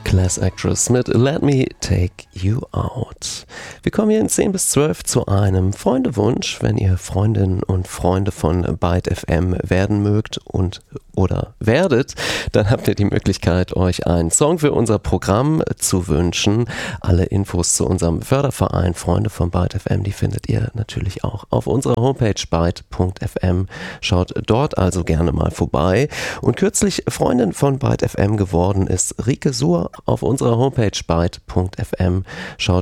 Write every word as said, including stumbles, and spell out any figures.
Class Actress mit Let Me Take You Out. Wir kommen hier in zehn bis zwölf zu einem Freundewunsch. Wenn ihr Freundinnen und Freunde von Byte F M werden mögt und oder werdet, dann habt ihr die Möglichkeit, euch einen Song für unser Programm zu wünschen. Alle Infos zu unserem Förderverein Freunde von Byte F M, die findet ihr natürlich auch auf unserer Homepage byte punkt f m. Schaut dort also gerne mal vorbei. Und kürzlich Freundin von Byte F M geworden ist Rike Suhr auf unserer Homepage byte punkt f m. Schaut